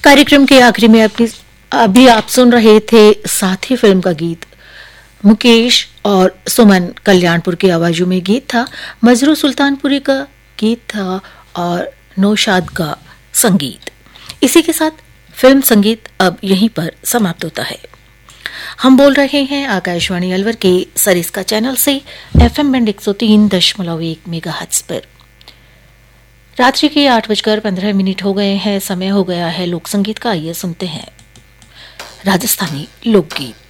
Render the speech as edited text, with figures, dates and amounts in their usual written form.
कार्यक्रम के आखिरी में अभी आप सुन रहे थे साथी फिल्म का गीत। मुकेश और सुमन कल्याणपुर की आवाजों में गीत था। मजरू सुल्तानपुरी का गीत था और नौशाद का संगीत। इसी के साथ फिल्म संगीत अब यहीं पर समाप्त होता है। हम बोल रहे हैं आकाशवाणी अलवर के सरिस्का चैनल से FM बैंड 103.1 मेगाहर्ट्ज पर। रात्रि के 8:15 हो गए हैं। समय हो गया है लोक संगीत का। आइए सुनते हैं राजस्थानी लोकगीत।